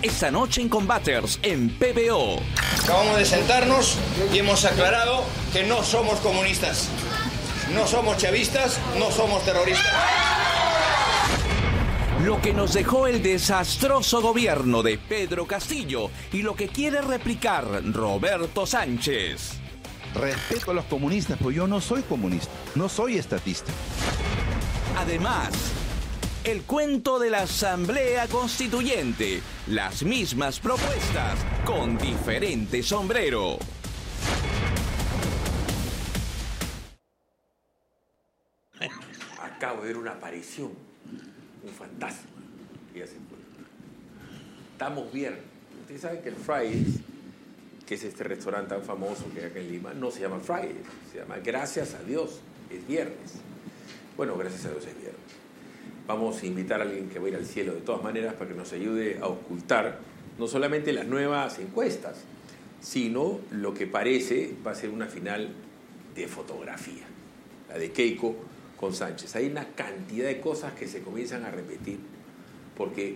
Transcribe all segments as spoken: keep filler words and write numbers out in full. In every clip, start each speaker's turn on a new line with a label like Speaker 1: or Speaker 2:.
Speaker 1: esta noche en Combaters en P B O.
Speaker 2: Acabamos de sentarnos y hemos aclarado que no somos comunistas, no somos chavistas, no somos terroristas.
Speaker 1: Lo que nos dejó el desastroso gobierno de Pedro Castillo y lo que quiere replicar Roberto Sánchez.
Speaker 3: Respeto a los comunistas, pero yo no soy comunista, no soy estatista.
Speaker 1: Además, el cuento de la Asamblea Constituyente, las mismas propuestas con diferente sombrero.
Speaker 4: Acabo de ver una aparición, un fantasma. Ya se fue. Estamos bien. Ustedes saben que el Fridays, que es este restaurante tan famoso que hay acá en Lima, no se llama Fridays, se llama Gracias a Dios, es viernes. Bueno, gracias a Dios es viernes. Vamos a invitar a alguien que va a ir al cielo de todas maneras para que nos ayude a ocultar no solamente las nuevas encuestas, sino lo que parece va a ser una final de fotografía, la de Keiko con Sánchez. Hay una cantidad de cosas que se comienzan a repetir, porque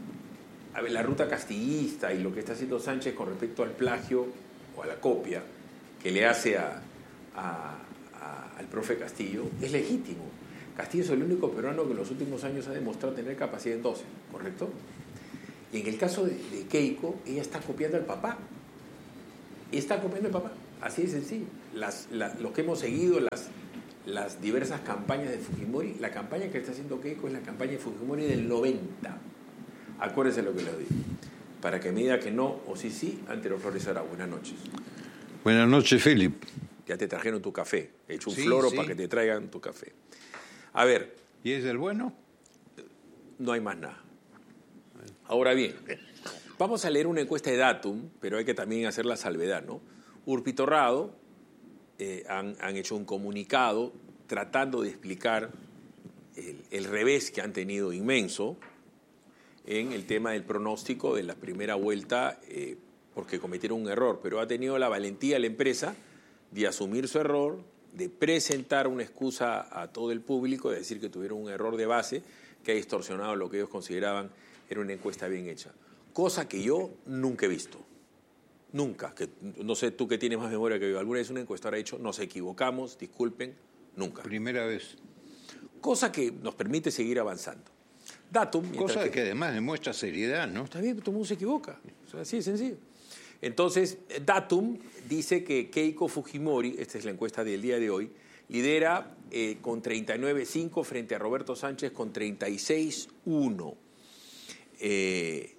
Speaker 4: a ver, la ruta castillista y lo que está haciendo Sánchez con respecto al plagio o a la copia que le hace a, a, a, al profe Castillo es legítimo. Castillo es el único peruano que en los últimos años ha demostrado tener capacidad en doce, ¿correcto? Y en el caso de, de Keiko, ella está copiando al papá. Ella está copiando al papá, así de sencillo. Las, la, los que hemos seguido las, las diversas campañas de Fujimori, la campaña que está haciendo Keiko es la campaña de Fujimori del noventa. Acuérdense lo que les digo. Para que me diga que no o sí, sí, Antero Flores Ara. Buenas noches.
Speaker 5: Buenas noches, Philip.
Speaker 4: Ya te trajeron tu café. He hecho un
Speaker 5: sí,
Speaker 4: floro
Speaker 5: sí.
Speaker 4: para que te traigan tu café. A ver.
Speaker 5: ¿Y es el bueno?
Speaker 4: No hay más nada. Ahora bien, vamos a leer una encuesta de Datum, pero hay que también hacer la salvedad, ¿no? Urpi Torrado eh, han, han hecho un comunicado tratando de explicar el, el revés que han tenido inmenso en el tema del pronóstico de la primera vuelta, eh, porque cometieron un error, pero ha tenido la valentía la empresa de asumir su error, de presentar una excusa a todo el público, de decir que tuvieron un error de base que ha distorsionado lo que ellos consideraban era una encuesta bien hecha. Cosa que yo nunca he visto. Nunca. Que, no sé, tú que tienes más memoria que yo. Alguna vez una encuestadora ha dicho, nos equivocamos, disculpen, nunca.
Speaker 5: Primera vez.
Speaker 4: Cosa que nos permite seguir avanzando. Datum.
Speaker 5: Cosa
Speaker 4: que,
Speaker 5: que además demuestra seriedad, ¿no?
Speaker 4: Está bien, todo el mundo se equivoca. O sea, así de sencillo. Entonces, Datum dice que Keiko Fujimori, esta es la encuesta del día de hoy, lidera eh, con treinta y nueve punto cinco frente a Roberto Sánchez con treinta y seis punto uno. Eh,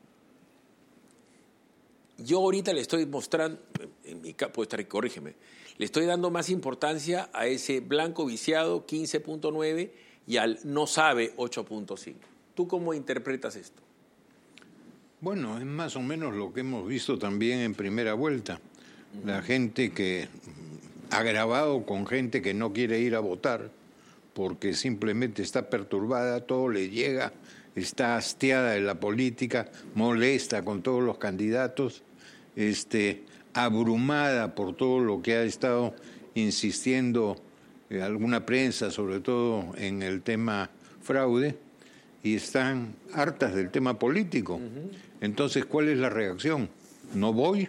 Speaker 4: yo ahorita le estoy mostrando, en mi caso, corrígeme, le estoy dando más importancia a ese blanco viciado quince punto nueve y al no sabe ocho punto cinco. ¿Tú cómo interpretas esto?
Speaker 5: Bueno, es más o menos lo que hemos visto también en primera vuelta. La gente que ha grabado con gente que no quiere ir a votar porque simplemente está perturbada, todo le llega, está hastiada de la política, molesta con todos los candidatos, este, abrumada por todo lo que ha estado insistiendo eh, alguna prensa, sobre todo en el tema fraude, y están hartas del tema político. Uh-huh. Entonces, ¿cuál es la reacción? No voy,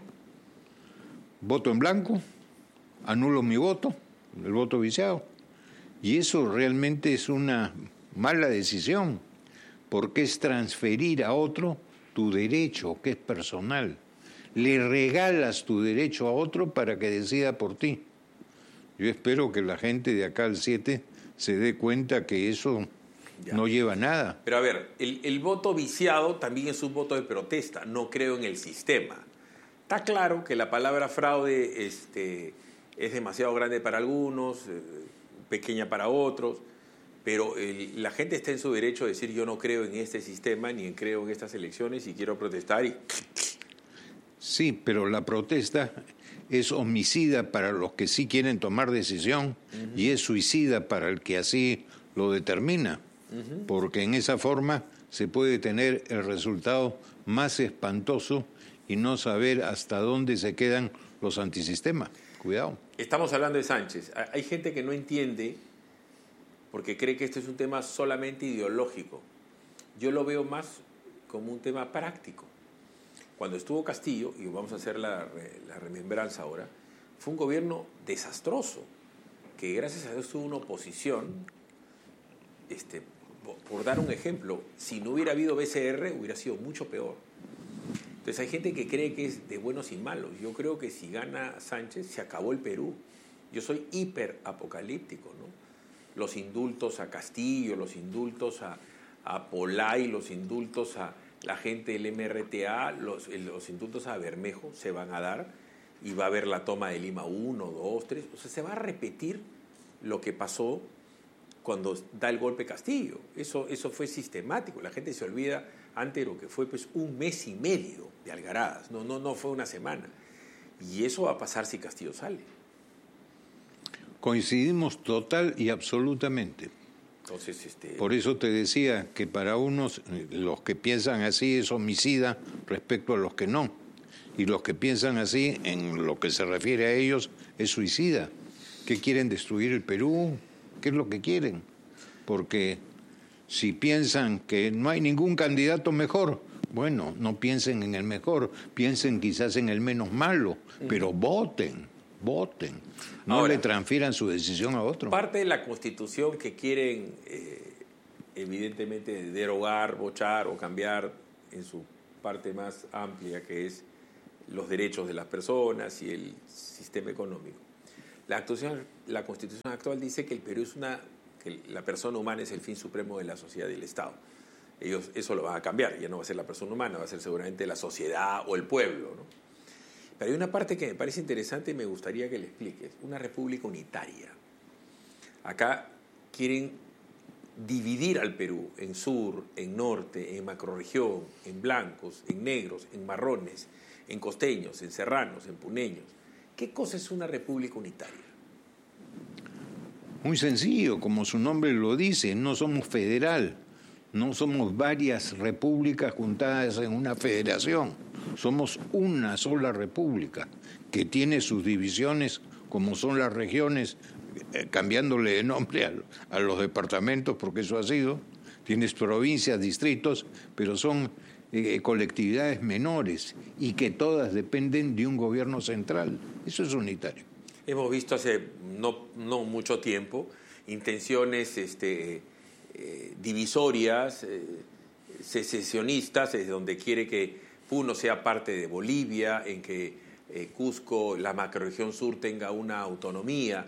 Speaker 5: voto en blanco, anulo mi voto, el voto viciado. Y eso realmente es una mala decisión, porque es transferir a otro tu derecho, que es personal. Le regalas tu derecho a otro para que decida por ti. Yo espero que la gente de acá al siete se dé cuenta que eso ya no lleva a nada.
Speaker 4: Pero a ver, el, el voto viciado también es un voto de protesta, no creo en el sistema. Está claro que la palabra fraude este, es demasiado grande para algunos, eh, pequeña para otros, pero el, la gente está en su derecho a decir yo no creo en este sistema ni en creo en estas elecciones y quiero protestar. Y...
Speaker 5: Sí, pero la protesta es homicida para los que sí quieren tomar decisión uh-huh. y es suicida para el que así lo determina, uh-huh. porque en esa forma se puede tener el resultado más espantoso y no saber hasta dónde se quedan los antisistemas. Cuidado.
Speaker 4: Estamos hablando de Sánchez. Hay gente que no entiende porque cree que este es un tema solamente ideológico. Yo lo veo más como un tema práctico. cuando estuvo Castillo, y vamos a hacer la, la remembranza ahora, fue un gobierno desastroso, que gracias a Dios tuvo una oposición, este, por, por dar un ejemplo, si no hubiera habido B C R hubiera sido mucho peor. Entonces hay gente que cree que es de buenos y malos. Yo creo que si gana Sánchez se acabó el Perú. Yo soy hiper apocalíptico, ¿no? Los indultos a Castillo, los indultos a, a Polay, los indultos a la gente del M R T A, los, los indultos a Bermejo se van a dar y va a haber la toma de Lima uno, dos, tres. O sea, se va a repetir lo que pasó cuando da el golpe Castillo. Eso, eso fue sistemático. La gente se olvida antes de lo que fue pues, un mes y medio de algaradas. No, no, no fue una semana. Y eso va a pasar si Castillo sale.
Speaker 5: Coincidimos total y absolutamente.
Speaker 4: Entonces, este...
Speaker 5: Por eso te decía que para unos, los que piensan así es homicida respecto a los que no. Y los que piensan así, en lo que se refiere a ellos, es suicida. ¿Qué quieren? ¿Destruir el Perú? ¿Qué es lo que quieren? Porque si piensan que no hay ningún candidato mejor, bueno, no piensen en el mejor, piensen quizás en el menos malo, pero voten, voten. No Ahora, le transfieran su decisión a otro.
Speaker 4: Parte de la Constitución que quieren, eh, evidentemente, derogar, bochar o cambiar en su parte más amplia, que es los derechos de las personas y el sistema económico. La, actuación, la Constitución actual dice que el Perú es una, que la persona humana es el fin supremo de la sociedad y del Estado. Ellos eso lo van a cambiar, ya no va a ser la persona humana, va a ser seguramente la sociedad o el pueblo, ¿no? Pero hay una parte que me parece interesante y me gustaría que le expliques, una república unitaria. Acá quieren dividir al Perú en sur, en norte, en macrorregión, en blancos, en negros, en marrones, en costeños, en serranos, en puneños. ¿Qué cosa es una república unitaria?
Speaker 5: Muy sencillo, como su nombre lo dice, no somos federal, no somos varias repúblicas juntadas en una federación, somos una sola república que tiene sus divisiones como son las regiones, eh, cambiándole de nombre a, a los departamentos, porque eso ha sido, tienes provincias, distritos, pero son eh, colectividades menores y que todas dependen de un gobierno central. Eso es unitario.
Speaker 4: Hemos visto hace no, no mucho tiempo intenciones este, eh, divisorias, eh, secesionistas, es donde quiere que Puno sea parte de Bolivia, en que eh, Cusco, la macrorregión sur, tenga una autonomía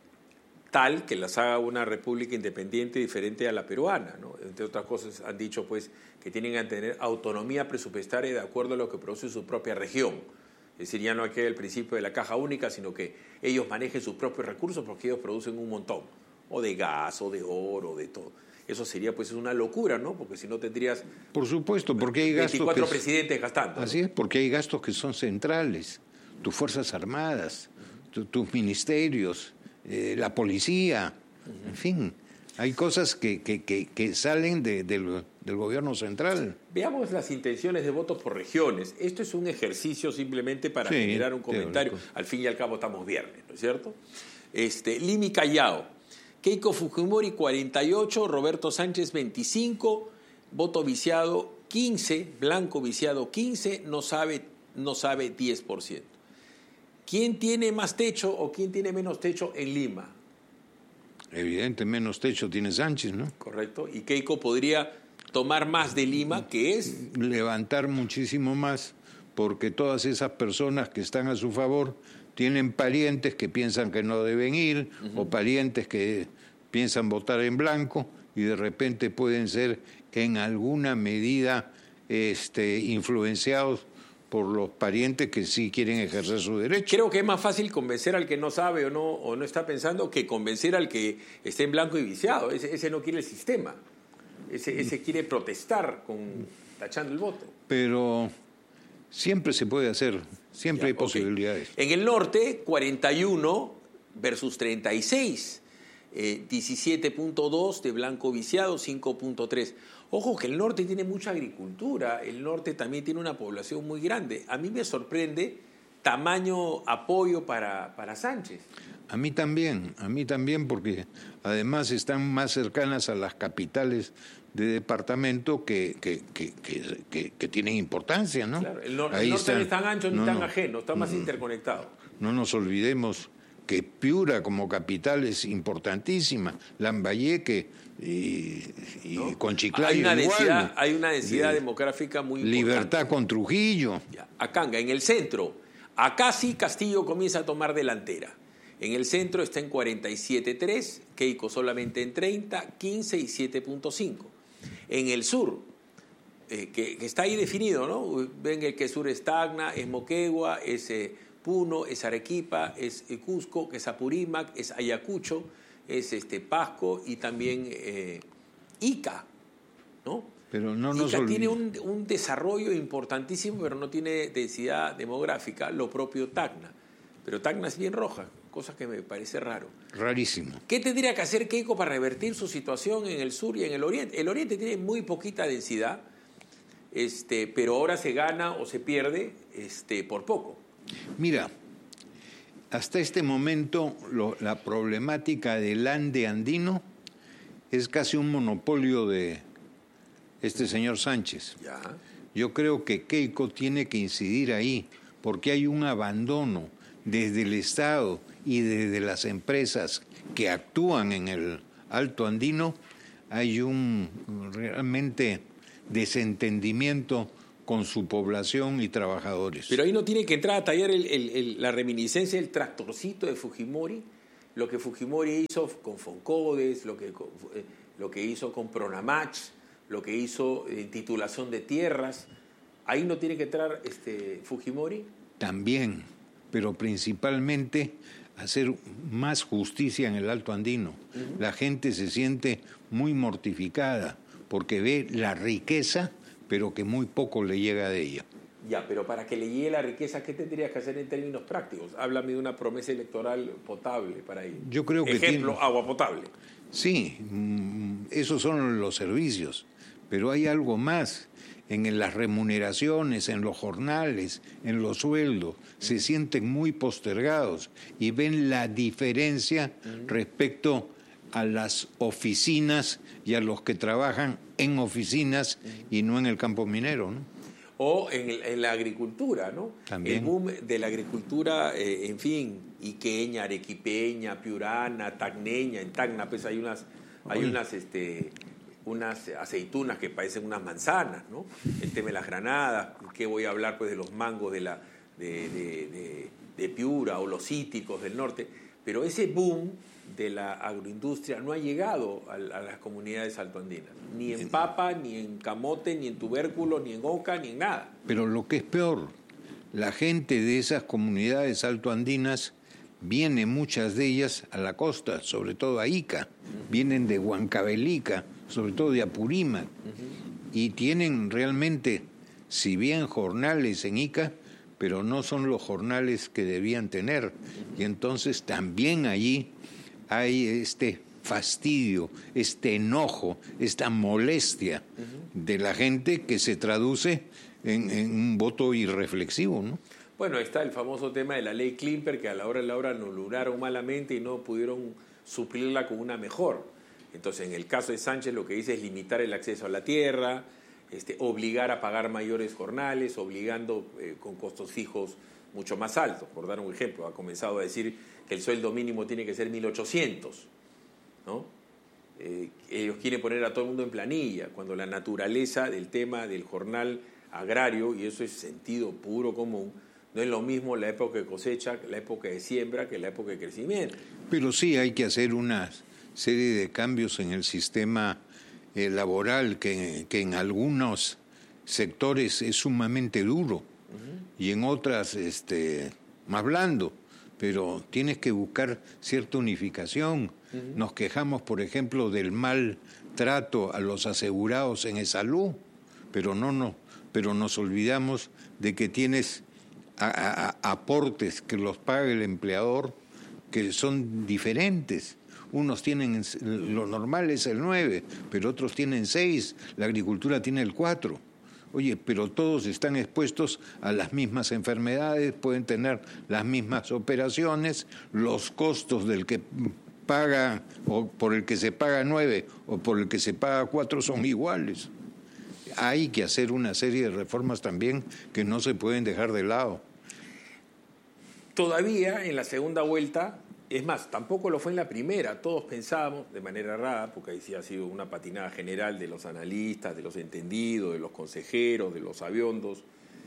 Speaker 4: tal que las haga una república independiente diferente a la peruana, ¿no? Entre otras cosas han dicho pues que tienen que tener autonomía presupuestaria de acuerdo a lo que produce su propia región. Es decir, ya no hay que el principio de la caja única, sino que ellos manejen sus propios recursos porque ellos producen un montón, o de gas, o de oro, de todo. Eso sería pues una locura, ¿no? Porque si no tendrías...
Speaker 5: Por supuesto, porque hay gastos
Speaker 4: veinticuatro
Speaker 5: que...
Speaker 4: presidentes gastando.
Speaker 5: Así
Speaker 4: ¿no?
Speaker 5: es, porque hay gastos que son centrales. Tus Fuerzas Armadas, tu, tus ministerios, eh, la policía, uh-huh. En fin... Hay cosas que, que, que, que salen de, de, del gobierno central.
Speaker 4: Veamos las intenciones de votos por regiones. Esto es un ejercicio simplemente para sí, generar un comentario. Teórico. Al fin y al cabo estamos viernes, ¿no es cierto? Este, Lima y Callao. Keiko Fujimori cuarenta y ocho, Roberto Sánchez veinticinco, voto viciado quince, blanco viciado quince, no sabe, no sabe diez por ciento. ¿Quién tiene más techo o quién tiene menos techo en Lima?
Speaker 5: Evidente, menos techo tiene Sánchez, ¿no?
Speaker 4: Correcto. Y Keiko podría tomar más de Lima, que es...
Speaker 5: Levantar muchísimo más, porque todas esas personas que están a su favor tienen parientes que piensan que no deben ir, uh-huh. o parientes que piensan votar en blanco, y de repente pueden ser en alguna medida este, influenciados por los parientes que sí quieren ejercer su derecho.
Speaker 4: Creo que es más fácil convencer al que no sabe o no, o no está pensando que convencer al que esté en blanco y viciado. Ese, ese no quiere el sistema. Ese, ese quiere protestar con tachando el voto.
Speaker 5: Pero siempre se puede hacer, siempre ya, hay posibilidades.
Speaker 4: Okay. En el norte, cuarenta y uno versus treinta y seis. Eh, diecisiete punto dos de blanco viciado, cinco punto tres. Ojo que el norte tiene mucha agricultura, el norte también tiene una población muy grande. A mí me sorprende tamaño apoyo para, para Sánchez.
Speaker 5: A mí también, a mí también, porque además están más cercanas a las capitales de departamento que, que, que, que, que, que tienen importancia, ¿no?
Speaker 4: Claro, el, nor
Speaker 5: Ahí
Speaker 4: el norte
Speaker 5: está,
Speaker 4: no es tan ancho
Speaker 5: no,
Speaker 4: ni tan
Speaker 5: no,
Speaker 4: ajeno, está más
Speaker 5: no,
Speaker 4: interconectado.
Speaker 5: No nos olvidemos que Piura como capital es importantísima, Lambayeque y, y
Speaker 4: ¿no?
Speaker 5: Conchiclayo
Speaker 4: hay una
Speaker 5: igual.
Speaker 4: densidad, hay una densidad
Speaker 5: de,
Speaker 4: demográfica muy
Speaker 5: Libertad
Speaker 4: importante.
Speaker 5: con Trujillo.
Speaker 4: Ya, Acanga, en el centro, acá sí Castillo comienza a tomar delantera. En el centro está en cuarenta y siete punto tres, Keiko solamente en treinta, quince y siete punto cinco. En el sur, eh, que, que está ahí definido, ¿no? Ven que el sur es Tacna, es Moquegua, es eh, Puno, es Arequipa, es eh, Cusco, es Apurímac, es Ayacucho, es este, Pasco y también eh, Ica, ¿no?
Speaker 5: Pero no nos
Speaker 4: Ica
Speaker 5: olvid...
Speaker 4: tiene un, un desarrollo importantísimo, pero no tiene densidad demográfica, lo propio Tacna. Pero Tacna es bien roja, cosa que me parece raro.
Speaker 5: Rarísimo.
Speaker 4: ¿Qué tendría que hacer Keiko para revertir su situación en el sur y en el oriente? El oriente tiene muy poquita densidad, este, pero ahora se gana o se pierde este, por poco.
Speaker 5: Mira, hasta este momento lo, la problemática del ande andino es casi un monopolio de este señor Sánchez.
Speaker 4: Ya.
Speaker 5: Yo creo que Keiko tiene que incidir ahí, porque hay un abandono desde el Estado y desde las empresas que actúan en el Alto Andino, hay un realmente desentendimiento con su población y trabajadores.
Speaker 4: Pero ahí no tiene que entrar a tallar el, el, el, la reminiscencia del tractorcito de Fujimori, lo que Fujimori hizo con Foncodes, lo que, lo que hizo con Pronamach, lo que hizo en titulación de tierras. Ahí no tiene que entrar este, Fujimori.
Speaker 5: También, pero principalmente hacer más justicia en el Alto Andino. Uh-huh. La gente se siente muy mortificada porque ve la riqueza, pero que muy poco le llega de ella.
Speaker 4: Ya, pero para que le llegue la riqueza, ¿qué tendrías que hacer en términos prácticos? Háblame de una promesa electoral potable para ello.
Speaker 5: Yo creo que
Speaker 4: Ejemplo,
Speaker 5: tiene...
Speaker 4: agua potable.
Speaker 5: Sí, esos son los servicios, pero hay algo más. En las remuneraciones, en los jornales, en los sueldos, se sienten muy postergados y ven la diferencia respecto a las oficinas y a los que trabajan en oficinas y no en el campo minero, ¿no?
Speaker 4: O en, el, en la agricultura, ¿no?
Speaker 5: También.
Speaker 4: El boom de la agricultura, eh, en fin, iqueña, arequipeña, piurana, tacneña. En Tacna, pues hay unas, hay unas, este, unas aceitunas que parecen unas manzanas, ¿no? El tema de las granadas. ¿Qué voy a hablar, pues, de los mangos de la de, de, de, de Piura o los cítricos del norte? Pero ese boom de la agroindustria no ha llegado a, a las comunidades altoandinas, ni en papa, ni en camote, ni en tubérculo, ni en oca, ni en nada.
Speaker 5: Pero lo que es peor, la gente de esas comunidades altoandinas viene, muchas de ellas, a la costa, sobre todo a Ica, uh-huh. Vienen de Huancavelica, sobre todo de Apurímac, uh-huh. Y tienen realmente, si bien jornales en Ica, pero no son los jornales que debían tener, uh-huh. Y entonces también allí hay este fastidio, este enojo, esta molestia uh-huh. de la gente que se traduce en, en un voto irreflexivo, ¿no?
Speaker 4: Bueno, está el famoso tema de la ley Klimper, que a la hora de la hora anularon malamente y no pudieron suplirla con una mejor. Entonces, en el caso de Sánchez, lo que dice es limitar el acceso a la tierra, este, obligar a pagar mayores jornales, obligando eh, con costos fijos mucho más altos. Por dar un ejemplo, ha comenzado a decir que el sueldo mínimo tiene que ser mil ochocientos, ¿no? Eh, ellos quieren poner a todo el mundo en planilla, cuando la naturaleza del tema del jornal agrario, y eso es sentido puro común, no es lo mismo la época de cosecha, la época de siembra, que la época de crecimiento.
Speaker 5: Pero sí hay que hacer una serie de cambios en el sistema eh, laboral que, que en algunos sectores es sumamente duro, uh-huh. Y en otras este, más blando. Pero tienes que buscar cierta unificación. Uh-huh. Nos quejamos, por ejemplo, del mal trato a los asegurados en salud, pero no, no, pero nos olvidamos de que tienes a, a, aportes que los paga el empleador que son diferentes. Unos tienen, lo normal es el nueve, pero otros tienen seis, la agricultura tiene el cuatro. Oye, pero todos están expuestos a las mismas enfermedades, pueden tener las mismas operaciones, los costos del que paga, o por el que se paga nueve, o por el que se paga cuatro son iguales. Hay que hacer una serie de reformas también que no se pueden dejar de lado.
Speaker 4: Todavía en la segunda vuelta, es más, tampoco lo fue en la primera, todos pensábamos de manera errada, porque ahí sí ha sido una patinada general de los analistas, de los entendidos, de los consejeros, de los sabiondos,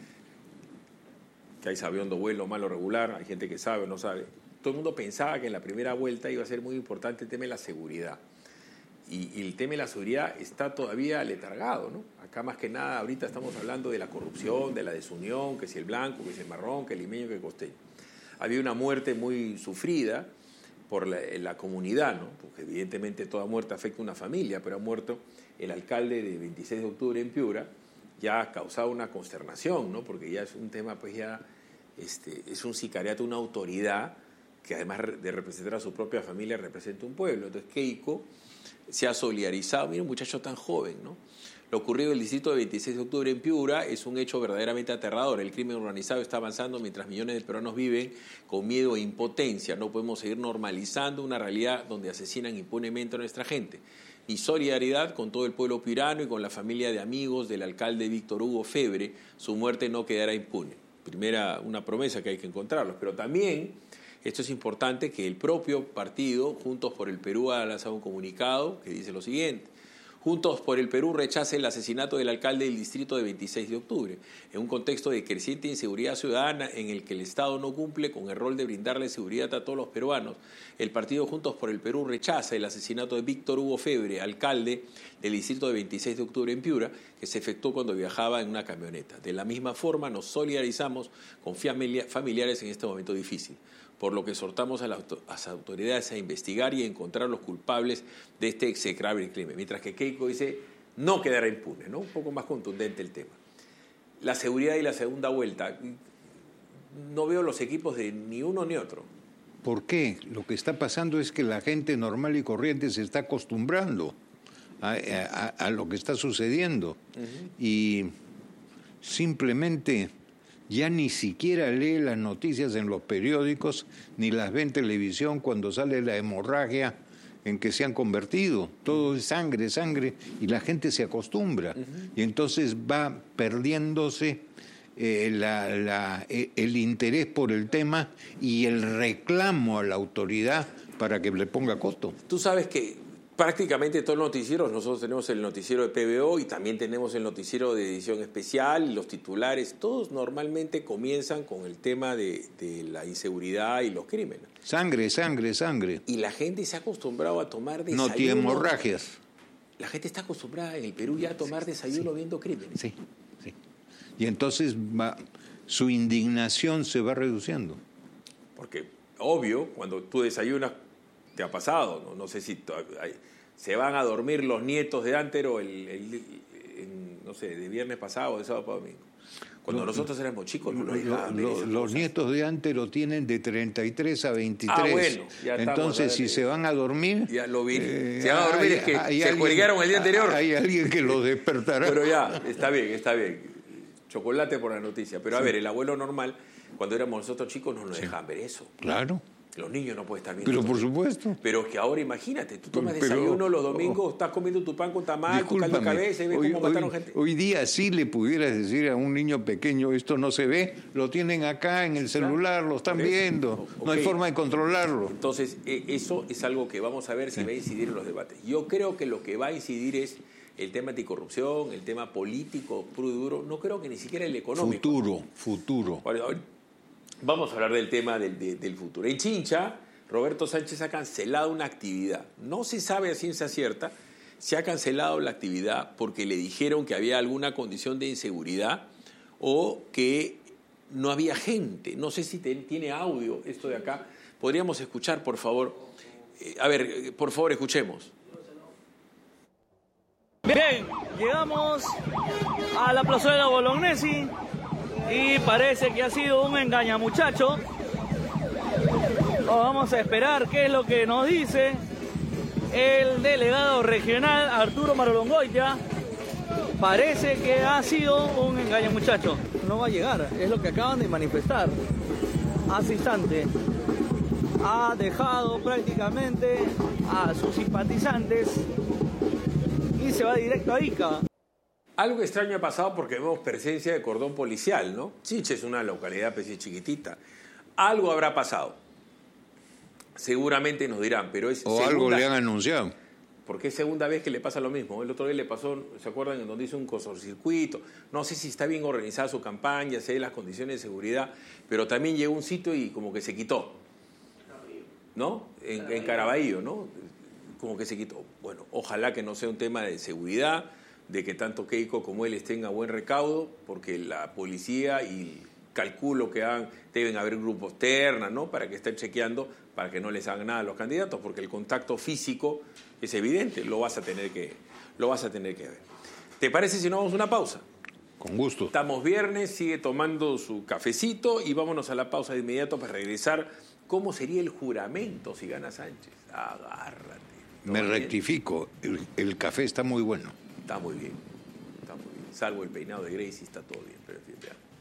Speaker 4: que hay sabiondo bueno, malo, regular, hay gente que sabe o no sabe. Todo el mundo pensaba que en la primera vuelta iba a ser muy importante el tema de la seguridad. Y, y el tema de la seguridad está todavía letargado, ¿no? Acá más que nada ahorita estamos hablando de la corrupción, de la desunión, que si el blanco, que si el marrón, que el limeño, que el costeño. Había una muerte muy sufrida por la, la comunidad, ¿no? Porque evidentemente toda muerte afecta a una familia, pero ha muerto el alcalde de veintiséis de octubre en Piura, ya ha causado una consternación, ¿no? Porque ya es un tema, pues ya este, es un sicariato, una autoridad que además de representar a su propia familia representa un pueblo. Entonces Keiko se ha solidarizado, mira un muchacho tan joven, ¿no? Lo ocurrido en el distrito de veintiséis de octubre en Piura es un hecho verdaderamente aterrador. El crimen organizado está avanzando mientras millones de peruanos viven con miedo e impotencia. No podemos seguir normalizando una realidad donde asesinan impunemente a nuestra gente. Mi solidaridad con todo el pueblo piurano y con la familia de amigos del alcalde Víctor Hugo Febre. Su muerte no quedará impune. Primera, una promesa que hay que encontrarlos. Pero también, esto es importante, que el propio partido, Juntos por el Perú, ha lanzado un comunicado que dice lo siguiente. Juntos por el Perú rechaza el asesinato del alcalde del distrito de veintiséis de octubre. En un contexto de creciente inseguridad ciudadana en el que el Estado no cumple con el rol de brindarle seguridad a todos los peruanos, el partido Juntos por el Perú rechaza el asesinato de Víctor Hugo Febre, alcalde del distrito de veintiséis de octubre en Piura, que se efectuó cuando viajaba en una camioneta. De la misma forma, nos solidarizamos con familiares en este momento difícil, por lo que exhortamos a las autoridades a investigar y a encontrar los culpables de este execrable crimen. Mientras que Keiko dice, no quedará impune, ¿no? Un poco más contundente el tema. La seguridad y la segunda vuelta, no veo los equipos de ni uno ni otro.
Speaker 5: ¿Por qué? Lo que está pasando es que la gente normal y corriente se está acostumbrando a, a, a lo que está sucediendo. Uh-huh. Y simplemente ya ni siquiera lee las noticias en los periódicos ni las ve en televisión cuando sale la hemorragia en que se han convertido. Todo es sangre, sangre, y la gente se acostumbra. Uh-huh. Y entonces va perdiéndose eh, la, la, el interés por el tema y el reclamo a la autoridad para que le ponga costo.
Speaker 4: Tú sabes que prácticamente todos los noticieros, nosotros tenemos el noticiero de P B O y también tenemos el noticiero de edición especial y los titulares, todos normalmente comienzan con el tema de, de la inseguridad y los crímenes.
Speaker 5: Sangre, sangre, sangre.
Speaker 4: Y la gente se ha acostumbrado a tomar desayuno.
Speaker 5: No tiene hemorragias.
Speaker 4: La gente está acostumbrada en el Perú ya a tomar desayuno sí, viendo crímenes.
Speaker 5: Sí, sí. Y entonces va, su indignación se va reduciendo.
Speaker 4: Porque, obvio, cuando tú desayunas, te ha pasado, no, no sé si hay, se van a dormir los nietos de Antero el, el, el, el, no sé, de viernes pasado o de sábado para domingo. Cuando lo, nosotros éramos chicos no nos dejaban ver esas
Speaker 5: Los cosas. Nietos de Antero tienen de treinta y tres a veintitrés. Ah,
Speaker 4: bueno, ya
Speaker 5: entonces si se van a dormir,
Speaker 4: ya lo vi. Eh, se van a dormir hay, es que se alguien, juegaron el día anterior.
Speaker 5: Hay alguien que los despertará.
Speaker 4: Pero ya, está bien, está bien. Chocolate por la noticia. Pero sí. A ver, el abuelo normal, cuando éramos nosotros chicos, no nos sí. dejaban ver eso.
Speaker 5: Claro.
Speaker 4: Los niños no pueden estar viendo.
Speaker 5: Pero por supuesto.
Speaker 4: Pero es que ahora imagínate, tú tomas pero, desayuno los domingos, oh, estás comiendo tu pan con tamal, tu caldo de cabeza y ves hoy, cómo mataron
Speaker 5: hoy,
Speaker 4: gente.
Speaker 5: Hoy día sí le pudieras decir a un niño pequeño, esto no se ve, lo tienen acá en el celular, lo están viendo, okay. No hay forma de controlarlo.
Speaker 4: Entonces, eh, eso es algo que vamos a ver si sí. va a incidir en los debates. Yo creo que lo que va a incidir es el tema anticorrupción, el tema político puro y duro, no creo que ni siquiera el económico.
Speaker 5: Futuro, futuro.
Speaker 4: Bueno, vamos a hablar del tema del, de, del futuro. En Chincha, Roberto Sánchez ha cancelado una actividad. No se sabe a ciencia cierta si ha cancelado la actividad porque le dijeron que había alguna condición de inseguridad o que no había gente. No sé si te, tiene audio esto de acá. ¿Podríamos escuchar, por favor? Eh, a ver, por favor, escuchemos.
Speaker 6: Bien, llegamos a la plazuela Bolognesi y parece que ha sido un engañamuchacho. Vamos a esperar qué es lo que nos dice el delegado regional Arturo Marolongoitia. Parece que ha sido un engaño, muchacho. No va a llegar, es lo que acaban de manifestar hace instante. ha dejado prácticamente a sus simpatizantes y se va directo a Ica.
Speaker 4: Algo extraño ha pasado porque vemos presencia de cordón policial, ¿no? Chincha es una localidad pues, chiquitita. Algo habrá pasado. Seguramente nos dirán, pero es
Speaker 5: O
Speaker 4: segunda,
Speaker 5: algo le han anunciado.
Speaker 4: porque es segunda vez que le pasa lo mismo. El otro día le pasó, ¿se acuerdan? En donde hizo un cortocircuito. No sé si está bien organizada su campaña, sé las condiciones de seguridad, pero también llegó a un sitio y como que se quitó. ¿No? En, en Caraballo, ¿no? Como que se quitó. Bueno, ojalá que no sea un tema de seguridad, de que tanto Keiko como él estén a buen recaudo, porque la policía y calculo que han, deben haber grupos ternas, ¿no? Para que estén chequeando, para que no les hagan nada a los candidatos, porque el contacto físico es evidente, lo vas a tener que, lo vas a tener que ver. ¿Te parece si no vamos a una pausa?
Speaker 5: Con gusto.
Speaker 4: Estamos viernes, sigue tomando su cafecito y vámonos a la pausa de inmediato para regresar. ¿Cómo sería el juramento si gana Sánchez? Agárrate.
Speaker 5: Me
Speaker 4: bien?
Speaker 5: rectifico, el, el café está muy bueno.
Speaker 4: Está muy bien, está muy bien. Salvo el peinado de Gracie, está todo bien, pero en fin, veamos.